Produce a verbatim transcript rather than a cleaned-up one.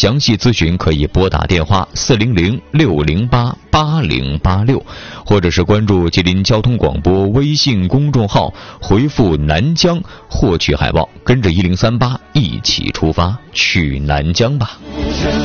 详细咨询可以拨打电话四零零六零八八零八六，或者是关注吉林交通广播微信公众号，回复南疆获取海报，跟着一零三八一起出发去南疆吧。